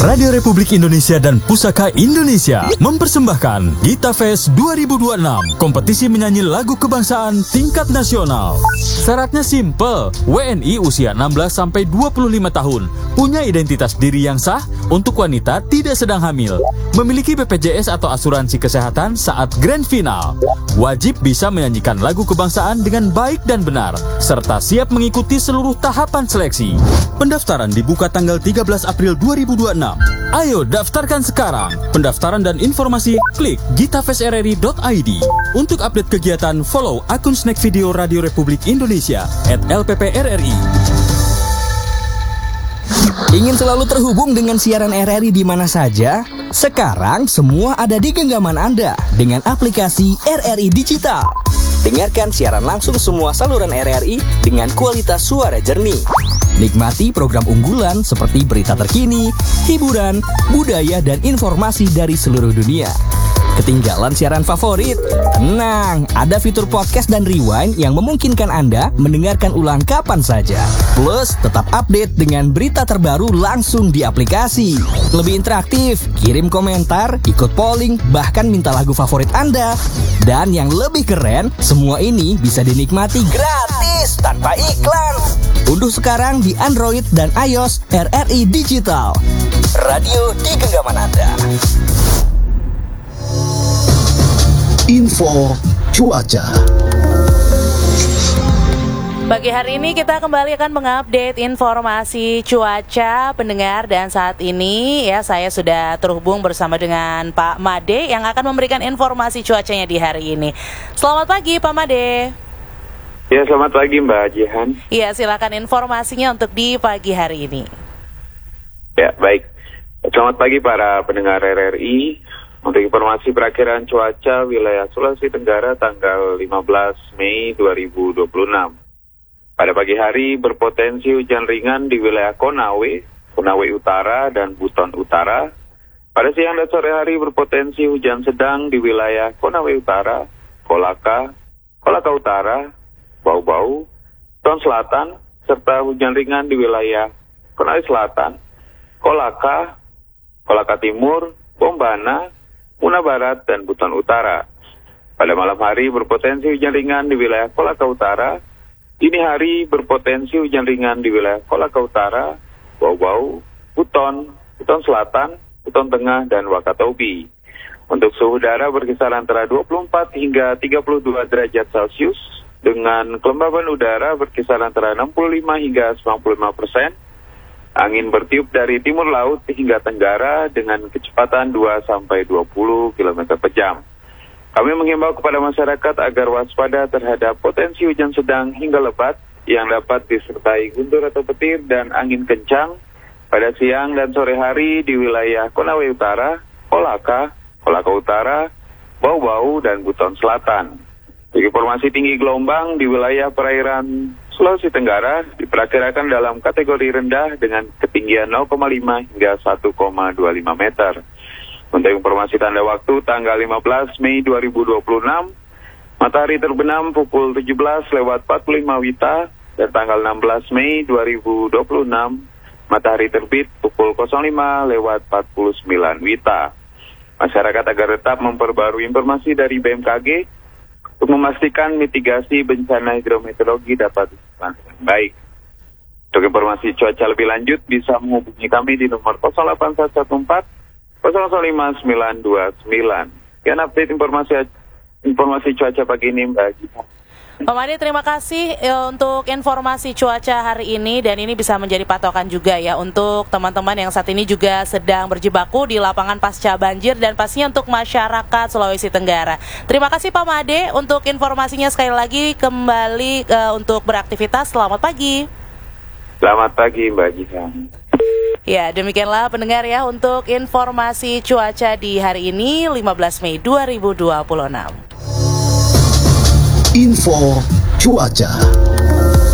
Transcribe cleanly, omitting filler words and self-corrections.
Radio Republik Indonesia dan Pusaka Indonesia mempersembahkan Gita Fest 2026, kompetisi menyanyi lagu kebangsaan tingkat nasional. Syaratnya simple, WNI usia 16-25 tahun, punya identitas diri yang sah, untuk wanita tidak sedang hamil, memiliki BPJS atau asuransi kesehatan saat grand final, wajib bisa menyanyikan lagu kebangsaan dengan baik dan benar, serta siap mengikuti seluruh tahapan seleksi. Pendaftaran dibuka tanggal 13 April 2026. Ayo daftarkan sekarang. Pendaftaran dan informasi klik gitafestrri.id. Untuk update kegiatan, follow akun Snack Video Radio Republik Indonesia @LPPRRI. Ingin selalu terhubung dengan siaran RRI di mana saja? Sekarang semua ada di genggaman Anda dengan aplikasi RRI Digital. Dengarkan siaran langsung semua saluran RRI dengan kualitas suara jernih. Nikmati program unggulan seperti berita terkini, hiburan, budaya, dan informasi dari seluruh dunia. Ketinggalan siaran favorit? Tenang, ada fitur podcast dan rewind yang memungkinkan Anda mendengarkan ulang kapan saja. Plus, tetap update dengan berita terbaru langsung di aplikasi. Lebih interaktif, kirim komentar, ikut polling, bahkan minta lagu favorit Anda. Dan yang lebih keren, semua ini bisa dinikmati gratis tanpa iklan. Unduh sekarang di Android dan iOS RRI Digital. Radio di genggaman Anda. Info cuaca. Pagi hari ini kita kembali akan mengupdate informasi cuaca pendengar, dan saat ini ya saya sudah terhubung bersama dengan Pak Made yang akan memberikan informasi cuacanya di hari ini. Selamat pagi Pak Made. Ya, selamat pagi Mbak Jihan. Iya, silakan informasinya untuk di pagi hari ini. Ya, baik. Selamat pagi para pendengar RRI. Untuk informasi perakhiran cuaca wilayah Sulawesi Tenggara tanggal 15 Mei 2026. Pada pagi hari berpotensi hujan ringan di wilayah Konawe, Konawe Utara, dan Buton Utara. Pada siang dan sore hari berpotensi hujan sedang di wilayah Konawe Utara, Kolaka, Kolaka Utara, Bau-Bau, Buton Selatan, serta hujan ringan di wilayah Konawe Selatan, Kolaka, Kolaka Timur, Bombana, Muna Barat, dan Buton Utara. Pada malam hari berpotensi hujan ringan di wilayah Kolaka Utara. Dini hari berpotensi hujan ringan di wilayah Kolaka Utara, Bau-Bau, Buton, Buton Selatan, Buton Tengah, dan Wakatobi. Untuk suhu udara berkisar antara 24 hingga 32 derajat Celcius, dengan kelembaban udara berkisar antara 65 hingga 95%. Angin bertiup dari timur laut hingga tenggara dengan kecepatan 2-20 km per jam. Kami menghimbau kepada masyarakat agar waspada terhadap potensi hujan sedang hingga lebat yang dapat disertai guntur atau petir dan angin kencang pada siang dan sore hari di wilayah Konawe Utara, Kolaka, Kolaka Utara, Bau-Bau, dan Buton Selatan. Informasi tinggi gelombang di wilayah perairan Sulawesi Tenggara diperkirakan dalam kategori rendah dengan ketinggian 0,5 hingga 1,25 meter. Untuk informasi tanda waktu tanggal 15 Mei 2026, matahari terbenam pukul 17:45 WITA, dan tanggal 16 Mei 2026, matahari terbit pukul 05:49 WITA. Masyarakat agar tetap memperbarui informasi dari BMKG untuk memastikan mitigasi bencana hidrometeorologi dapat dilaksanakan baik. Untuk informasi cuaca lebih lanjut bisa menghubungi kami di nomor 08114 005929. Sekian update informasi cuaca pagi ini Mbak Gita. Pak Made, terima kasih untuk informasi cuaca hari ini, dan ini bisa menjadi patokan juga ya untuk teman-teman yang saat ini juga sedang berjibaku di lapangan pasca banjir, dan pastinya untuk masyarakat Sulawesi Tenggara. Terima kasih Pak Made untuk informasinya, sekali lagi kembali untuk beraktivitas. Selamat pagi. Selamat pagi Mbak Gita. Ya, demikianlah pendengar ya untuk informasi cuaca di hari ini 15 Mei 2026. Info cuaca.